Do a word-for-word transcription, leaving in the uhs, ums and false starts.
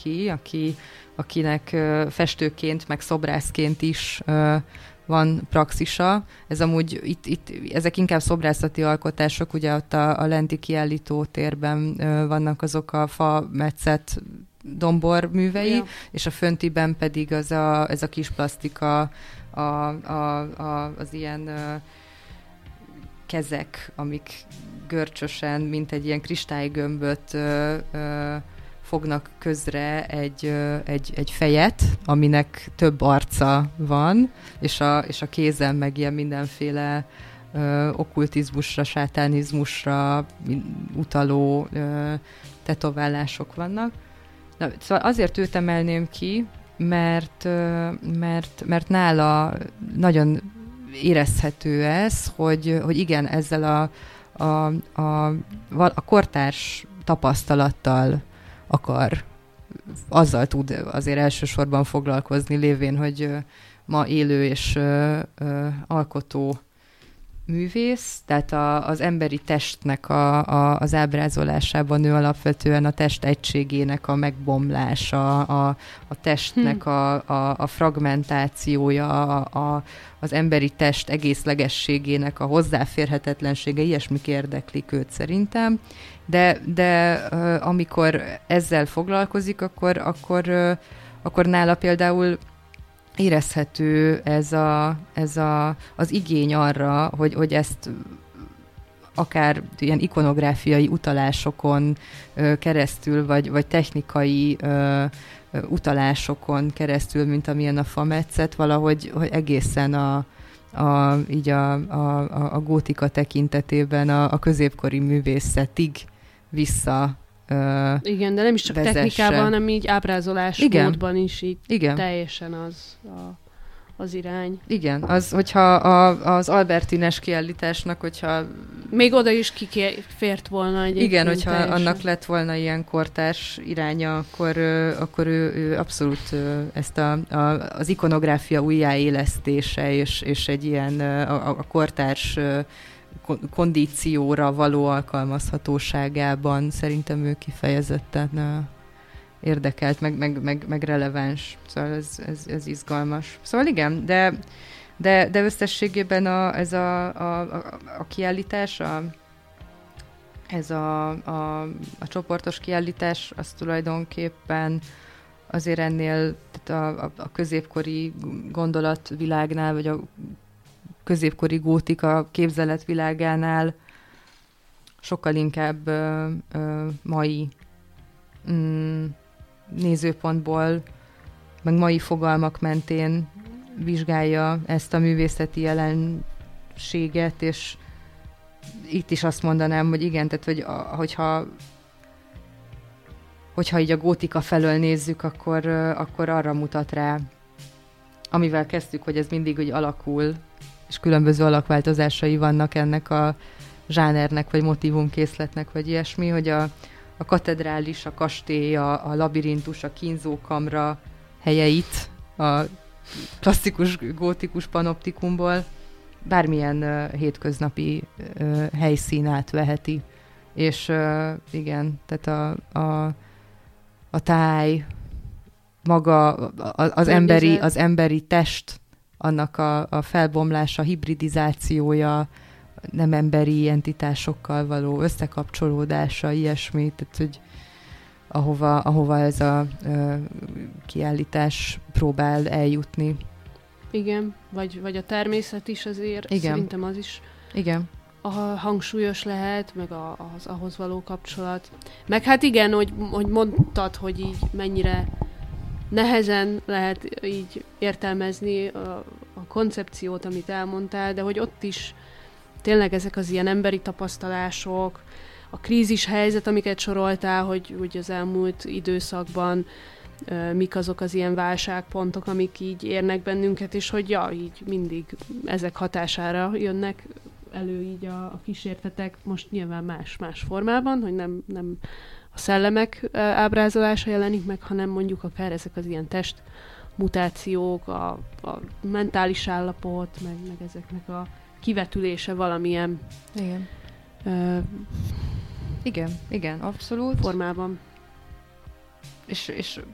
valaki, aki, akinek uh, festőként, meg szobrászként is uh, van praxisa. Ez amúgy, itt, itt, ezek inkább szobrászati alkotások, ugye ott a, a lenti kiállító térben uh, vannak azok a fa metszett dombor művei, ja. és a föntiben pedig az a, ez a kis plastika, a, a, a, az ilyen uh, kezek, amik görcsösen, mint egy ilyen kristálygömböt uh, uh, fognak közre egy, uh, egy, egy fejet, aminek több arca van, és a, és a kézen meg ilyen mindenféle uh, okkultizmusra, sátánizmusra utaló uh, tetoválások vannak. Na, szóval azért őt emelném ki, mert, mert, mert nála nagyon érezhető ez, hogy, hogy igen, ezzel a, a, a, a kortárs tapasztalattal akar, azzal tud azért elsősorban foglalkozni, lévén, hogy ma élő és ö, ö, alkotó művész, tehát a, az emberi testnek a, a, az ábrázolásában ő alapvetően a test egységének a megbomlása, a, a testnek hm. a, a, a fragmentációja, a, a, az emberi test egészlegességének a hozzáférhetetlensége, ilyesmik érdeklik őt szerintem, de, de amikor ezzel foglalkozik, akkor, akkor, akkor nála például érezhető ez, a, ez a, az igény arra, hogy, hogy ezt akár ilyen ikonográfiai utalásokon ö, keresztül, vagy, vagy technikai ö, ö, utalásokon keresztül, mint amilyen a fametszet, valahogy hogy egészen a, a, így a, a, a gótika tekintetében a, a középkori művészetig vissza Uh, igen, de nem is csak vezesse. Technikában, hanem így ábrázolás igen. módban is így igen. teljesen az a, az irány. Igen, az, hogyha a, az Albertines kiállításnak, hogyha... Még oda is kifért volna egyébként. Igen, hogyha teljesen. Annak lett volna ilyen kortárs iránya, akkor, akkor ő, ő abszolút ezt a, a, az ikonográfia újjáélesztése és, és egy ilyen a, a kortárs kondícióra való alkalmazhatóságában szerintem ő kifejezetten uh, érdekelt, meg, meg, meg, meg releváns. Szóval ez, ez, ez izgalmas. Szóval igen, de, de, de összességében a, ez a, a, a, a kiállítás, a, ez a, a, a csoportos kiállítás, az tulajdonképpen azért ennél tehát a, a, a középkori gondolatvilágnál, vagy a középkori gótika képzeletvilágánál sokkal inkább ö, ö, mai mm, nézőpontból, meg mai fogalmak mentén vizsgálja ezt a művészeti jelenséget, és itt is azt mondanám, hogy igen, tehát hogy, a, hogyha hogyha így a gótika felől nézzük, akkor, akkor arra mutat rá, amivel kezdtük, hogy ez mindig úgy alakul, és különböző alakváltozásai vannak ennek a zsánernek, vagy motívumkészletnek, vagy ilyesmi, hogy a, a katedrális, a kastély, a, a labirintus, a kínzókamra helyeit a klasszikus gótikus panoptikumból bármilyen uh, hétköznapi uh, helyszín átveheti. És uh, igen, tehát a, a, a táj, maga az, az, emberi, az emberi test, annak a, a felbomlása, hibridizációja, nem emberi entitásokkal való összekapcsolódása, ilyesmi, tehát hogy ahova, ahova ez a ö, kiállítás próbál eljutni. Igen, vagy, vagy a természet is azért, igen. Szerintem az is igen. A hangsúlyos lehet, meg a, az ahhoz való kapcsolat. Meg hát igen, hogy, hogy mondtad, hogy így mennyire nehezen lehet így értelmezni a, a koncepciót, amit elmondtál, de hogy ott is tényleg ezek az ilyen emberi tapasztalások, a krízis helyzet, amiket soroltál, hogy, hogy az elmúlt időszakban uh, mik azok az ilyen válságpontok, amik így érnek bennünket, és hogy ja, így mindig ezek hatására jönnek elő így a, a kísértetek, most nyilván más-más formában, hogy nem, nem a szellemek uh, ábrázolása jelenik meg, hanem mondjuk akár ezek az ilyen test mutációk, a, a mentális állapot, meg, meg ezeknek a kivetülése valamilyen igen. Uh, igen, igen, abszolút formában. És, és